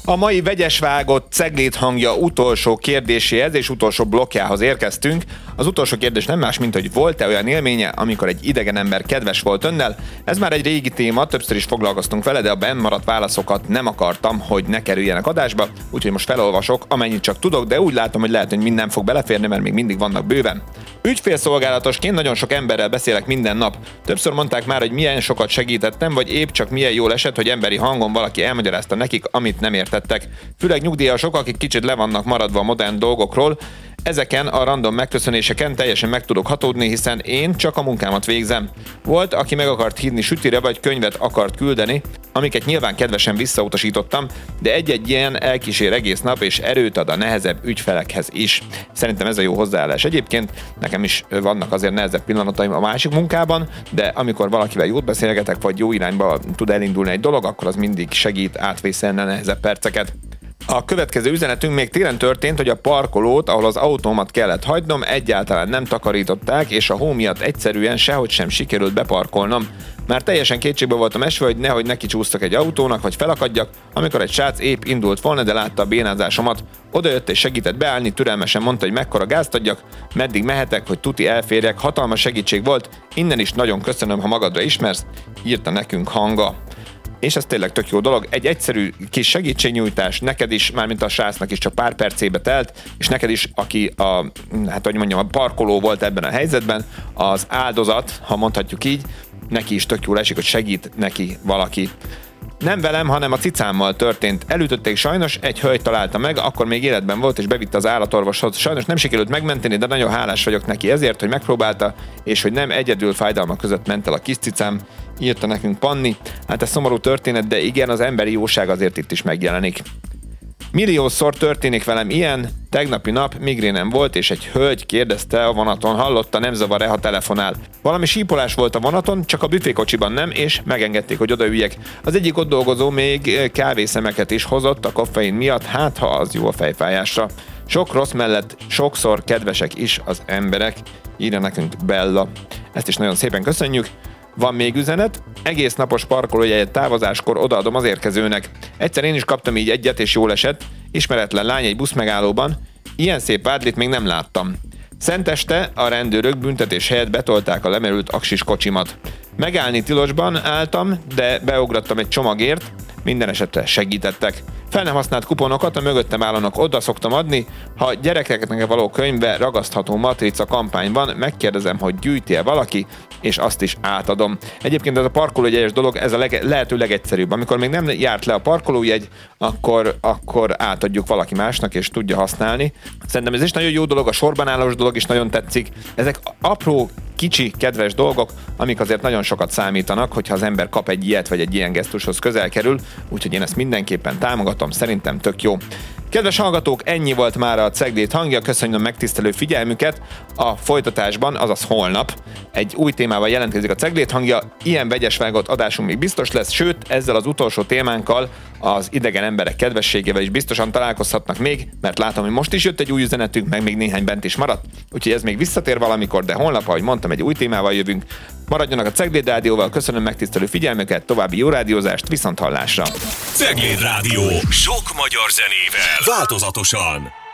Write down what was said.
A mai vegyesvágott Ceglét hangja utolsó kérdéséhez és utolsó blokkjához érkeztünk. Az utolsó kérdés nem más, mint hogy volt-e olyan élménye, amikor egy idegen ember kedves volt önnel? Ez már egy régi téma, többször is foglalkoztunk vele, de a bennmaradt válaszokat nem akartam, hogy ne kerüljenek adásba, úgyhogy most felolvasok, amennyit csak tudok, de úgy látom, hogy lehet, hogy minden fog beleférni, mert még mindig vannak bőven. Ügyfélszolgálatosként nagyon sok emberrel beszélek minden nap. Többször mondták már, hogy milyen sokat segítettem, vagy épp csak milyen jól esett, hogy emberi hangon valaki elmagyarázta nekik, amit nem értettek. Főleg nyugdíjasok, akik kicsit le vannak maradva a modern dolgokról, ezeken a random megköszönéseken teljesen meg tudok hatódni, hiszen én csak a munkámat végzem. Volt, aki meg akart hívni sütire, vagy könyvet akart küldeni, amiket nyilván kedvesen visszautasítottam, de egy-egy ilyen elkísér egész nap, és erőt ad a nehezebb ügyfelekhez is. Szerintem ez a jó hozzáállás. Egyébként nekem is vannak azért nehezebb pillanataim a másik munkában, de amikor valakivel jót beszélgetek, vagy jó irányba tud elindulni egy dolog, akkor az mindig segít átvészelni a nehezebb perceket. A következő üzenetünk még télen történt, hogy a parkolót, ahol az autómat kellett hagynom, egyáltalán nem takarították, és a hó miatt egyszerűen sehogy sem sikerült beparkolnom. Már teljesen kétségbe voltam esve, hogy nehogy neki csúsztak egy autónak, vagy felakadjak, amikor egy srác épp indult volna, de látta a bénázásomat. Odajött és segített beállni, türelmesen mondta, hogy mekkora gázt adjak, meddig mehetek, hogy tuti elférjek, hatalmas segítség volt, innen is nagyon köszönöm, ha magadra ismersz, írta nekünk Hanga. És ez tényleg tök jó dolog. Egy egyszerű kis segítségnyújtás neked is, mármint a srácnak is csak pár percébe telt, és neked is, aki a parkoló volt ebben a helyzetben, az áldozat, ha mondhatjuk így, neki is tök jól esik, hogy segít neki valaki. Nem velem, hanem a cicámmal történt. Elütötték sajnos, egy hölgy találta meg, akkor még életben volt, és bevitte az állatorvoshoz. Sajnos nem sikerült megmenteni, de nagyon hálás vagyok neki ezért, hogy megpróbálta, és hogy nem egyedül fájdalmak között ment el a kis cicám, írta nekünk Panni. Hát ez szomorú történet, de igen, az emberi jóság azért itt is megjelenik. Milliószor történik velem ilyen, tegnapi nap migrénem volt, és egy hölgy kérdezte a vonaton, hallotta, nem zavar-e, ha telefonál. Valami sípolás volt a vonaton, csak a büfékocsiban nem, és megengedték, hogy odaüljek. Az egyik ott dolgozó még kávészemeket is hozott a koffein miatt, hát ha az jó a fejfájásra. Sok rossz mellett sokszor kedvesek is az emberek, írja nekünk Bella. Ezt is nagyon szépen köszönjük. Van még üzenet? Egész napos parkolójegyet távozáskor odaadom az érkezőnek. Egyszer én is kaptam így egyet, és jól esett. Ismeretlen lány egy buszmegállóban. Ilyen szép pádlit még nem láttam. Szenteste a rendőrök büntetés helyett betolták a lemerült aksis kocsimat. Megállni tilosban álltam, de beugrattam egy csomagért, minden esetre segítettek. Fel nem használt kuponokat a mögöttem állónak oda szoktam adni, ha gyerekeknek való könyvbe ragasztható matrica kampányban, megkérdezem, hogy gyűjti-e valaki, és azt is átadom. Egyébként ez a parkolójegyes dolog, ez a lehető legegyszerűbb. Amikor még nem járt le a parkolójegy, akkor átadjuk valaki másnak, és tudja használni. Szerintem ez is nagyon jó dolog, a sorban állós dolog is nagyon tetszik. Ezek apró, kicsi, kedves dolgok, amik azért nagyon sokat számítanak, hogyha az ember kap egy ilyet, vagy egy ilyen gesztushoz közel kerül, úgyhogy én ezt mindenképpen támogatom, szerintem tök jó. Kedves hallgatók, ennyi volt már a Ceglét hangja, köszönöm megtisztelő figyelmüket. A folytatásban, azaz holnap, egy új témával jelentkezik a Ceglét hangja, ilyen vegyesvágott adásunk még biztos lesz, sőt, ezzel az utolsó témánkkal, az idegen emberek kedvességével is biztosan találkozhatnak még, mert látom, hogy most is jött egy új üzenetünk, meg még néhány bent is maradt, úgyhogy ez még visszatér valamikor, de holnap, ahogy mondtam, egy új témával jövünk. Maradjanak a Cegléd Rádióval, köszönöm megtisztelő figyelmüket, további jó rádiózást, viszonthallásra! Cegléd Rádió, sok magyar zenével, változatosan!